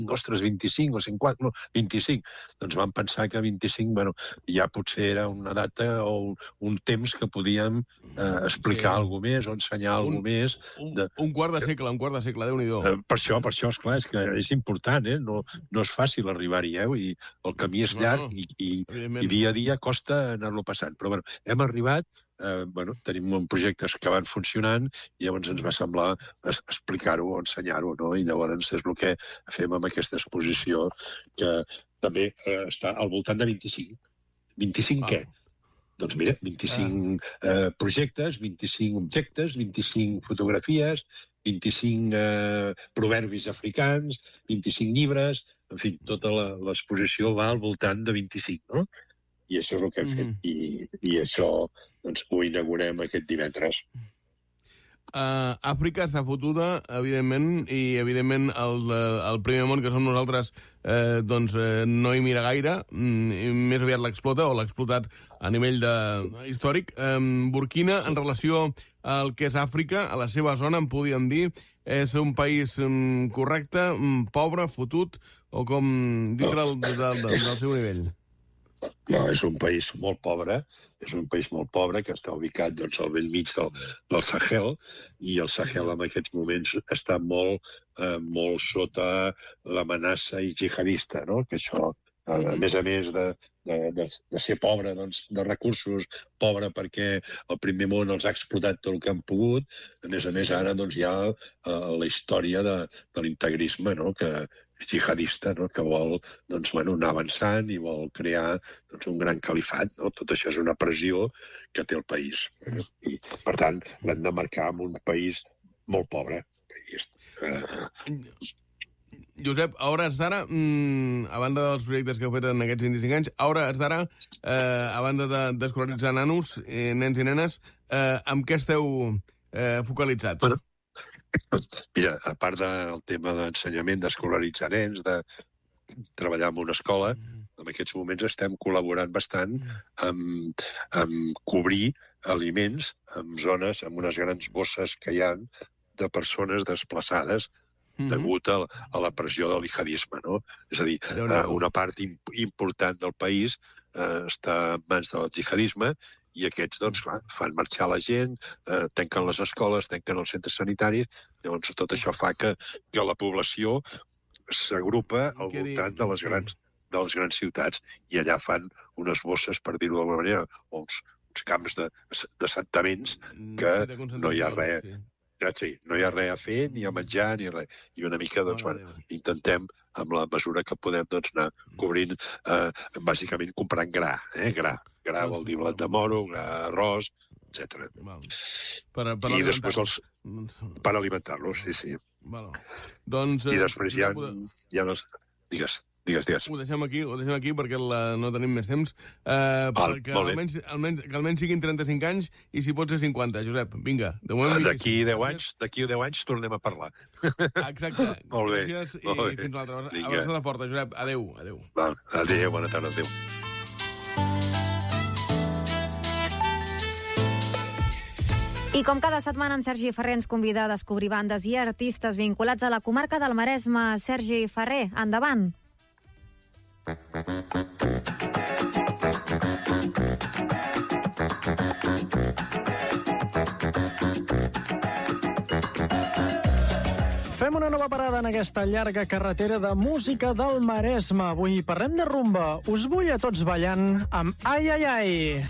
ostres, 25 o 54, no, 25. Doncs vam pensar que 25, bueno, ja potser era una data o un temps que podíem explicar alguna més o ensenyar alguna més. Un quart de segle, Déu-n'hi-do. Per això, esclar, és que és important, no és fàcil arribar-hi, i el camí és llarg i dia a dia costa anar-lo passant. Però, bueno, hem arribat, tenim projectes que van funcionant i llavors ens va semblar explicar-ho o ensenyar-ho, no? I llavors és el que fem amb aquesta exposició, que també està al voltant de 25. 25 què? Doncs mira, 25 projectes, 25 objectes, 25 fotografies, 25 proverbis africans, 25 llibres, en fi, tota l'exposició va al voltant de 25, no? I això és el que hem fet. I això doncs, ho inaugurem aquest divendres. Àfrica està fotuda, evidentment, i evidentment el primer món, que som nosaltres, doncs no hi mira gaire, més aviat l'explota o l'ha explotat a nivell històric. Burkina, en relació al que és Àfrica, a la seva zona, en podíem dir, és un país correcte, pobre, fotut, o com dintre del seu nivell? No, és un país molt pobre, que està ubicat doncs, al bell mig del Sahel, i el Sahel en aquests moments està molt sota l'amenaça jihadista, no? Que això, a més de ser pobre doncs, de recursos, pobre perquè el primer món els ha explotat tot el que han pogut, a més ara doncs, hi ha la història de l'integrisme, no? Que és jihadista, no? Que vol doncs, anar avançant i vol crear doncs, un gran califat. No? Tot això és una pressió que té el país. I, per tant, l'hem de marcar amb un país molt pobre. Josep, a hores d'ara, a banda dels projectes que heu fet en aquests 25 anys, a hores d'ara, a banda d'escolaritzar nanos, nens i nenes, amb què esteu focalitzats? Bueno, mira, a part del tema d'ensenyament, d'escolaritzar nens, de treballar en una escola, en aquests moments estem col·laborant bastant amb cobrir aliments en zones, amb unes grans bosses que hi ha de persones desplaçades degut a la pressió del jihadisme, no? És a dir, una part important del país està en mans del jihadisme i aquests, doncs, clar, fan marxar la gent, tanquen les escoles, tanquen els centres sanitaris, llavors tot això fa que la població s'agrupa al voltant de les grans ciutats i allà fan unes bosses, per dir-ho d'alguna manera, o uns camps d'assentaments que no hi ha res. Sí, no hi ha res a fer, ni a menjar, ni res. I una mica, doncs, intentem, amb la mesura que podem, doncs, anar cobrint, bàsicament comprant gra. Gra vol dir blat de moro, gra, arròs, etc. I després per alimentar-los, sí. I després hi ha les... Digues. Ho deixem aquí perquè no tenim més temps. Perquè almenys siguin 35 anys i si pots ser 50, Josep. Vinga. D'aquí 10 anys tornem a parlar. Exacte. Molt bé. Gràcies i fins l'altra. Abraçada forta, Josep. Adéu. Adéu, bona tarda, adéu. I com cada setmana, en Sergi Ferrer ens convida a descobrir bandes i artistes vinculats a la comarca del Maresme. Sergi Ferrer, endavant. Fem una nova parada en aquesta llarga carretera de música del Maresme. Avui parlem de rumba. Us vull a tots ballant amb Ai Ai Ai.